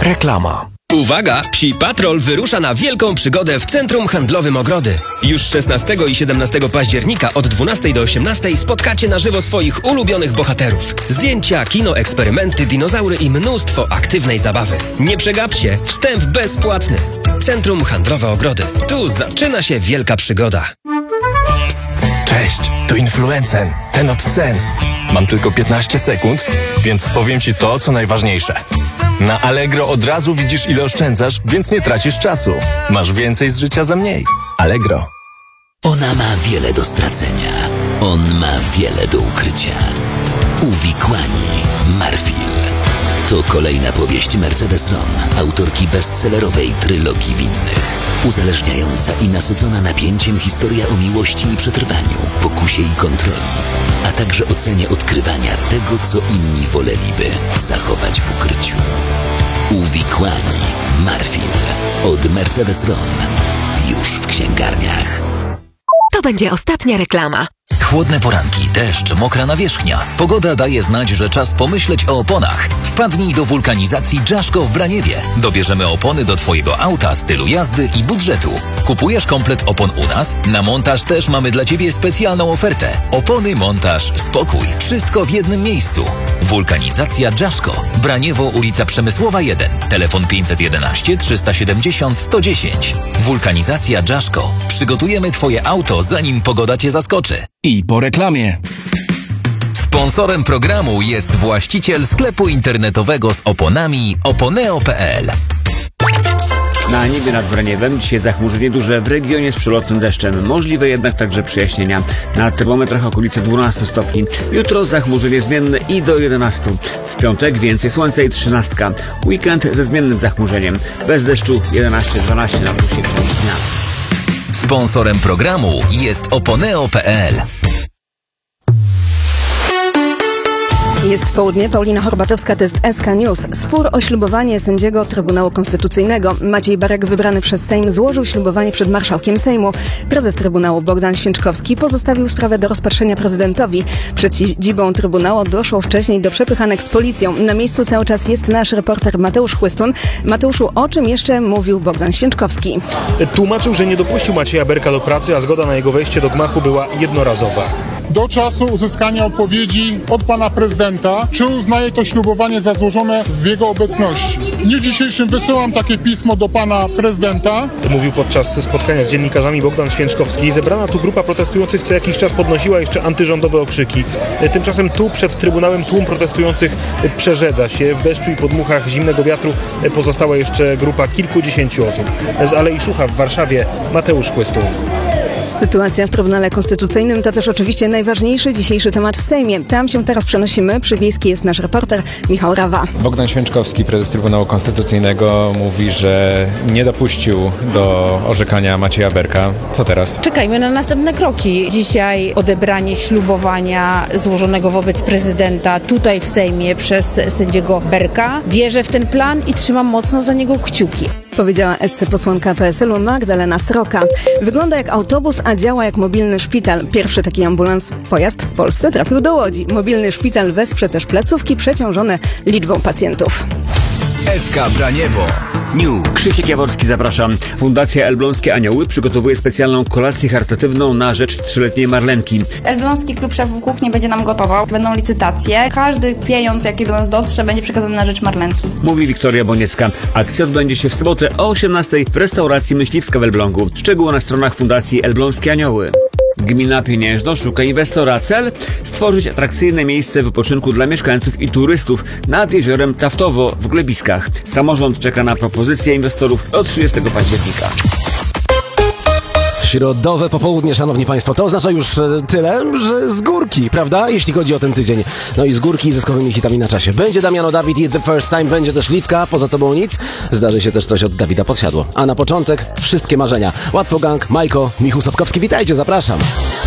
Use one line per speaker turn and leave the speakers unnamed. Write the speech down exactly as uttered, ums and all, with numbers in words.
Reklama.
Uwaga! Psi Patrol wyrusza na wielką przygodę w Centrum Handlowym Ogrody. Już szesnastego i siedemnastego października od dwunastej do osiemnastej spotkacie na żywo swoich ulubionych bohaterów. Zdjęcia, kino, eksperymenty, dinozaury i mnóstwo aktywnej zabawy. Nie przegapcie, wstęp bezpłatny. Centrum Handlowe Ogrody. Tu zaczyna się wielka przygoda.
Psst, cześć, tu Influencen, ten od cen. Mam tylko piętnaście sekund, więc powiem Ci to, co najważniejsze. Na Allegro od razu widzisz, ile oszczędzasz, więc nie tracisz czasu. Masz więcej z życia za mniej. Allegro.
Ona ma wiele do stracenia. On ma wiele do ukrycia. Uwikłani Marfil. To kolejna powieść Mercedes Ron, autorki bestsellerowej trylogii winnych. Uzależniająca i nasycona napięciem historia o miłości i przetrwaniu, pokusie i kontroli, a także o cenie odkrywania tego, co inni woleliby zachować w ukryciu. Uwikłani Marfil od Mercedes Ron. Już w księgarniach.
To będzie ostatnia reklama.
Chłodne poranki, deszcz, mokra nawierzchnia. Pogoda daje znać, że czas pomyśleć o oponach. Wpadnij do wulkanizacji Jaszko w Braniewie. Dobierzemy opony do Twojego auta, stylu jazdy i budżetu. Kupujesz komplet opon u nas? Na montaż też mamy dla Ciebie specjalną ofertę. Opony, montaż, spokój. Wszystko w jednym miejscu. Wulkanizacja Jaszko. Braniewo, ulica Przemysłowa jeden. Telefon pięćset jedenaście trzysta siedemdziesiąt sto dziesięć. Wulkanizacja Jaszko. Przygotujemy Twoje auto, zanim pogoda Cię zaskoczy.
I po reklamie.
Sponsorem programu jest właściciel sklepu internetowego z oponami oponeo kropka pe el.
Na niebie nad Braniewem dzisiaj zachmurzenie duże w regionie z przelotnym deszczem. Możliwe jednak także przejaśnienia. Na termometrach okolice dwanaście stopni. Jutro zachmurzenie zmienne i do jedenastu. W piątek więcej słońca i trzynastka. Weekend ze zmiennym zachmurzeniem. Bez deszczu jedenaście dwanaście na plusie w ciągu dnia.
Sponsorem programu jest oponeo kropka pe el.
Jest południe, Paulina Horbatowska, to jest S K News. Spór o ślubowanie sędziego Trybunału Konstytucyjnego. Maciej Berek, wybrany przez Sejm, złożył ślubowanie przed marszałkiem Sejmu. Prezes Trybunału Bogdan Święczkowski pozostawił sprawę do rozpatrzenia prezydentowi. Przed siedzibą Trybunału doszło wcześniej do przepychanek z policją. Na miejscu cały czas jest nasz reporter Mateusz Chłystun. Mateuszu, o czym jeszcze mówił Bogdan Święczkowski?
Tłumaczył, że nie dopuścił Macieja Berka do pracy, a zgoda na jego wejście do gmachu była jednorazowa.
Do czasu uzyskania odpowiedzi od pana prezydenta, czy uznaje to ślubowanie za złożone w jego obecności. W dniu dzisiejszym wysyłam takie pismo do pana prezydenta.
Mówił podczas spotkania z dziennikarzami Bogdan Święczkowski. Zebrana tu grupa protestujących co jakiś czas podnosiła jeszcze antyrządowe okrzyki. Tymczasem tu przed Trybunałem tłum protestujących przerzedza się. W deszczu i podmuchach zimnego wiatru pozostała jeszcze grupa kilkudziesięciu osób. Z Alei Szucha w Warszawie Mateusz Chłystun.
Sytuacja w Trybunale Konstytucyjnym to też oczywiście najważniejszy dzisiejszy temat w Sejmie. Tam się teraz przenosimy. Przy Wiejskiej jest nasz reporter Michał Rawa.
Bogdan Święczkowski, prezes Trybunału Konstytucyjnego, mówi, że nie dopuścił do orzekania Macieja Berka. Co teraz?
Czekajmy na następne kroki. Dzisiaj odebranie ślubowania złożonego wobec prezydenta tutaj w Sejmie przez sędziego Berka. Wierzę w ten plan i trzymam mocno za niego kciuki.
Powiedziała S C posłanka P S L u Magdalena Sroka. Wygląda jak autobus, a działa jak mobilny szpital. Pierwszy taki ambulans pojazd w Polsce trafił do Łodzi. Mobilny szpital wesprze też placówki przeciążone liczbą pacjentów.
S K Braniewo. News.
Krzysiek Jaworski, zapraszam. Fundacja Elbląskie Anioły przygotowuje specjalną kolację charytatywną na rzecz trzyletniej Marlenki.
Elbląski Klub Szefów Kuchni będzie nam gotował. Będą licytacje. Każdy pieniądz, jaki do nas dotrze, będzie przekazany na rzecz Marlenki.
Mówi Wiktoria Boniecka. Akcja odbędzie się w sobotę o osiemnastej w restauracji Myśliwska w Elblągu. Szczegóły na stronach Fundacji Elbląskie Anioły. Gmina Pieniężno szuka inwestora. Cel: stworzyć atrakcyjne miejsce wypoczynku dla mieszkańców i turystów nad jeziorem Taftowo w Glebiskach. Samorząd czeka na propozycje inwestorów do trzydziestego października.
Środowe popołudnie, szanowni państwo, to oznacza już tyle, że z górki, prawda? Jeśli chodzi o ten tydzień. No i z górki z zyskowymi hitami na czasie. Będzie Damiano Dawid i The First Time, będzie też Liwka, poza tobą nic. Zdarzy się też coś od Dawida Podsiadło. A na początek wszystkie marzenia. Łatwo Gang, Majko, Michał Sapkowski, witajcie, zapraszam.